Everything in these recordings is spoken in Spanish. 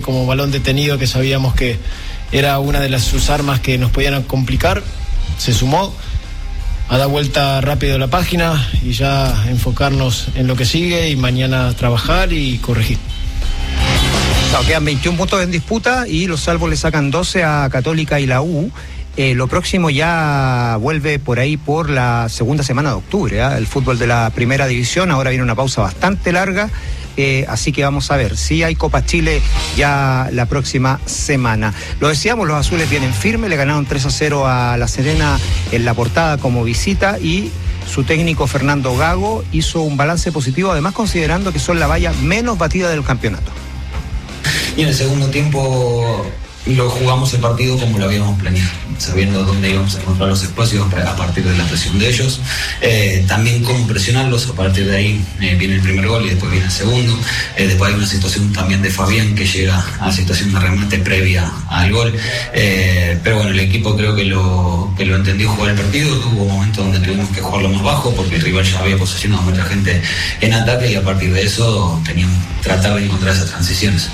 como balón detenido, que sabíamos que era una de sus armas que nos podían complicar. Se sumó a dar vuelta rápido la página y ya enfocarnos en lo que sigue y mañana trabajar y corregir. Claro, quedan 21 puntos en disputa y los salvos le sacan 12 a Católica y la U. Lo próximo ya vuelve por ahí por la segunda semana de octubre, el fútbol de la primera división. Ahora viene una pausa bastante larga, así que vamos a ver si hay Copa Chile ya la próxima semana. Lo decíamos, los azules vienen firmes, le ganaron 3-0 a La Serena en la Portada como visita, y su técnico Fernando Gago hizo un balance positivo, además considerando que son la valla menos batida del campeonato. Y en el segundo tiempo lo jugamos el partido como lo habíamos planeado, sabiendo dónde íbamos a encontrar los espacios a partir de la presión de ellos, también cómo presionarlos. A partir de ahí viene el primer gol y después viene el segundo. Después hay una situación también de Fabián que llega a la situación de remate previa al gol, pero bueno, el equipo creo que lo entendió jugar el partido. Hubo momentos donde tuvimos que jugarlo más bajo porque el rival ya había posesionado a mucha gente en ataque, y a partir de eso teníamos que tratar de encontrar esas transiciones.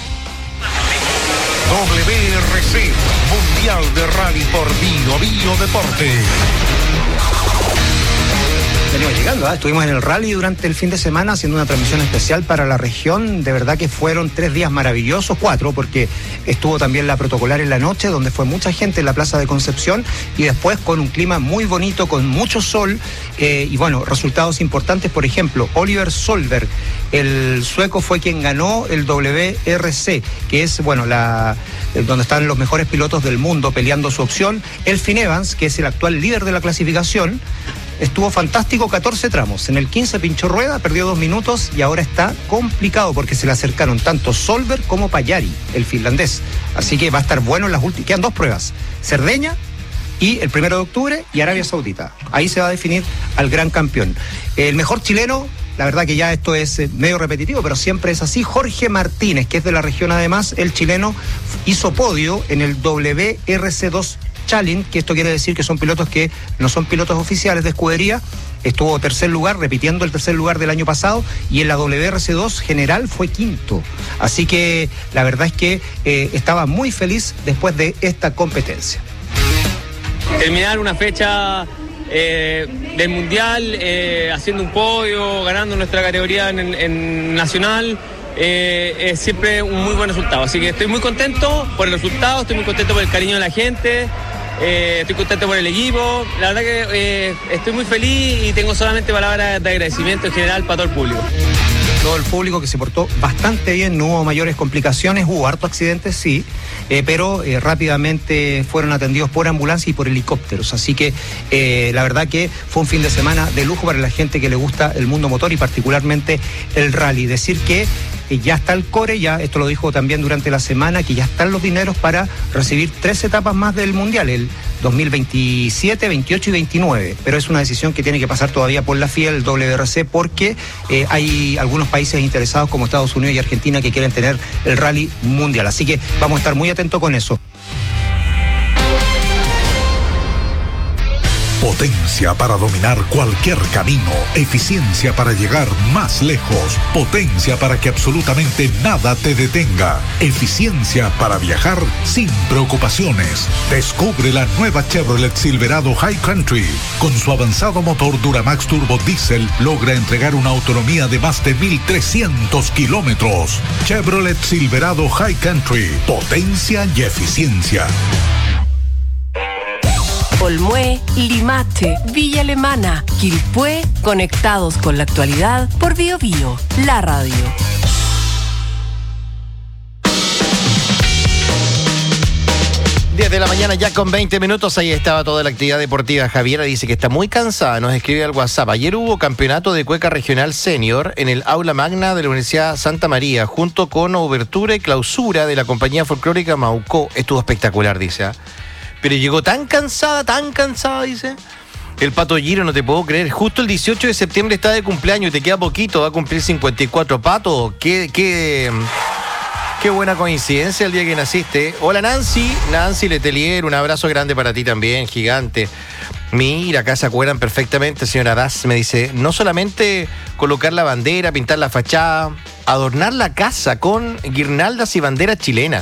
WRC, Mundial de Rally por Bio Deporte. Venimos llegando, estuvimos en el rally durante el fin de semana haciendo una transmisión especial para la región. De verdad que fueron 3 días maravillosos, 4, porque estuvo también la protocolar en la noche, donde fue mucha gente en la Plaza de Concepción, y después con un clima muy bonito, con mucho sol, y bueno, resultados importantes. Por ejemplo, Oliver Solberg, el sueco, fue quien ganó el WRC, que es, bueno, donde están los mejores pilotos del mundo peleando su opción. Elfyn Evans, que es el actual líder de la clasificación, estuvo fantástico, 14 tramos. En el 15 pinchó rueda, perdió 2 minutos y ahora está complicado porque se le acercaron tanto Solberg como Pajari, el finlandés. Así que va a estar bueno en las últimas. Quedan 2 pruebas: Cerdeña y el 1 de octubre y Arabia Saudita. Ahí se va a definir al gran campeón. El mejor chileno, la verdad que ya esto es medio repetitivo, pero siempre es así, Jorge Martínez, que es de la región además. El chileno hizo podio en el WRC2 Challenge, que esto quiere decir que son pilotos que no son pilotos oficiales de escudería. Estuvo tercer lugar, repitiendo el tercer lugar del año pasado, y en la WRC2 general fue quinto. Así que la verdad es que estaba muy feliz después de esta competencia. Terminar una fecha del Mundial, haciendo un podio, ganando nuestra categoría en Nacional, es siempre un muy buen resultado. Así que estoy muy contento por el resultado, estoy muy contento por el cariño de la gente, estoy contento por el equipo. La verdad que estoy muy feliz y tengo solamente palabras de agradecimiento en general para todo el público. Todo el público que se portó bastante bien, no hubo mayores complicaciones, hubo hartos accidentes, sí, pero rápidamente fueron atendidos por ambulancia y por helicópteros. Así que la verdad que fue un fin de semana de lujo para la gente que le gusta el mundo motor y particularmente el rally. Decir que ya está el core, ya esto lo dijo también durante la semana, que ya están los dineros para recibir 3 etapas más del Mundial, el 2027, 28 y 29, pero es una decisión que tiene que pasar todavía por la FIA, el WRC, porque hay algunos países interesados como Estados Unidos y Argentina que quieren tener el rally mundial, así que vamos a estar muy atentos con eso. Potencia para dominar cualquier camino, eficiencia para llegar más lejos, potencia para que absolutamente nada te detenga, eficiencia para viajar sin preocupaciones. Descubre la nueva Chevrolet Silverado High Country. Con su avanzado motor Duramax Turbo Diesel logra entregar una autonomía de más de 1.300 kilómetros. Chevrolet Silverado High Country, potencia y eficiencia. Olmué, Limache, Villa Alemana, Quilpué, conectados con la actualidad por Bio Bio, la radio. De la mañana ya con 20 minutos, ahí estaba toda la actividad deportiva. Javiera dice que está muy cansada, nos escribe al WhatsApp. Ayer hubo campeonato de cueca regional senior en el aula magna de la Universidad Santa María, junto con obertura y clausura de la compañía folclórica Maucó. Estuvo espectacular, dice. Pero llegó tan cansada, dice. El Pato Giro, no te puedo creer. Justo el 18 de septiembre está de cumpleaños y te queda poquito, va a cumplir 54. Pato, qué buena coincidencia el día que naciste. Hola Nancy Letelier, un abrazo grande para ti también, gigante. Mira, acá se acuerdan perfectamente, señora Das, me dice, no solamente colocar la bandera, pintar la fachada, adornar la casa con guirnaldas y banderas chilenas.